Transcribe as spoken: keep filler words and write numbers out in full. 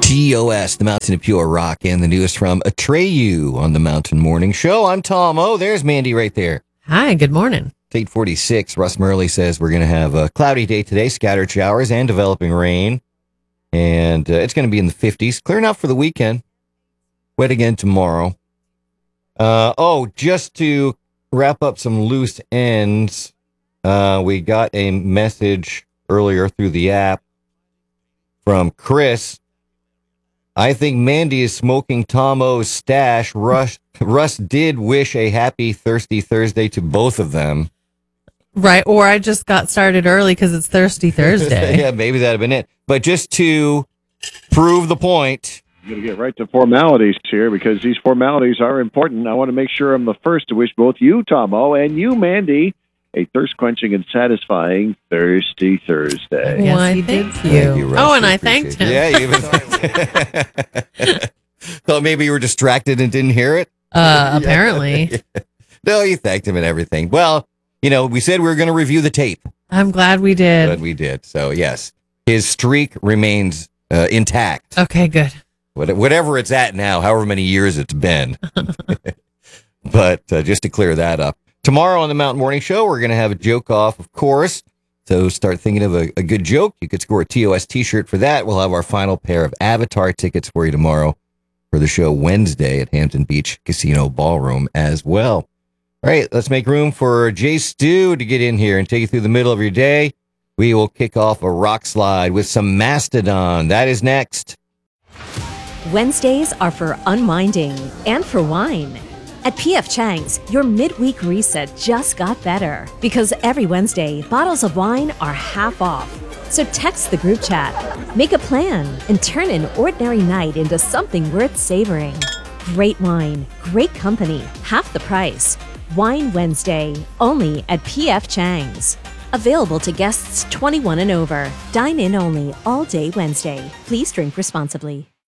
T O S, the Mountain of Pure Rock, and the newest from Atreyu on the Mountain Morning Show. I'm Tom O. There's Mandy right there. Hi, good morning. It's eight forty-six. Russ Murley says we're going to have a cloudy day today, scattered showers and developing rain. And uh, it's going to be in the fifties. Clearing out for the weekend. Wet again tomorrow. Uh, oh, just to wrap up some loose ends, uh, we got a message earlier through the app from Chris. I think Mandy is smoking Tom O's stash. Russ, Russ did wish a happy Thirsty Thursday to both of them. Right, or I just got started early because it's Thirsty Thursday. Yeah, maybe that'd have been it. But just to prove the point, I'm going to get right to formalities here because these formalities are important. I want to make sure I'm the first to wish both you, Tom O, and you, Mandy, a thirst-quenching and satisfying Thirsty Thursday. Yes, Why, he thank did. you. you, Russ. Oh, and We I appreciate thanked it. him. Yeah, you even thought maybe you were distracted and didn't hear it. Uh, apparently. No, you thanked him and everything. Well, you know, we said we were going to review the tape, I'm glad we did. but we did. So, yes, his streak remains uh, intact. Okay, good. What- Whatever it's at now, however many years it's been. But uh, just to clear that up, tomorrow on the Mountain Morning Show, we're going to have a joke off, of course. So start thinking of a, a good joke. You could score a T O S t-shirt for that. We'll have our final pair of Avatar tickets for you tomorrow for the show Wednesday at Hampton Beach Casino Ballroom as well. All right, let's make room for Jay Stu to get in here and take you through the middle of your day. We will kick off a rock slide with some Mastodon. That is next. Wednesdays are for unwinding and for wine. At P F Chang's, your midweek reset just got better because every Wednesday, bottles of wine are half off. So text the group chat, make a plan, and turn an ordinary night into something worth savoring. Great wine, great company, half the price. Wine Wednesday, only at P F Chang's. Available to guests twenty-one and over. Dine in only all day Wednesday. Please drink responsibly.